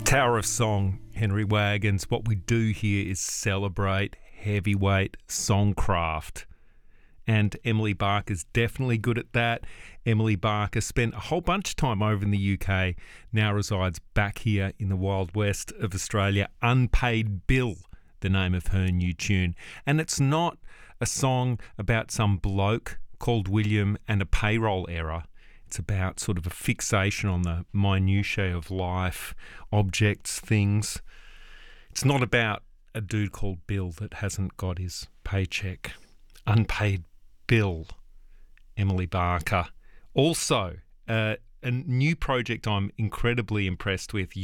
Tower of Song, Henry Wagons. What we do here is celebrate heavyweight songcraft. And Emily Barker's definitely good at that. Emily Barker spent a whole bunch of time over in the UK, now resides back here in the wild west of Australia. Unpaid Bill, the name of her new tune. And it's not a song about some bloke called William and a payroll error. It's about sort of a fixation on the minutiae of life, objects, things. It's not about a dude called Bill that hasn't got his paycheck. Unpaid Bill, Emily Barker. Also, a new project I'm incredibly impressed with.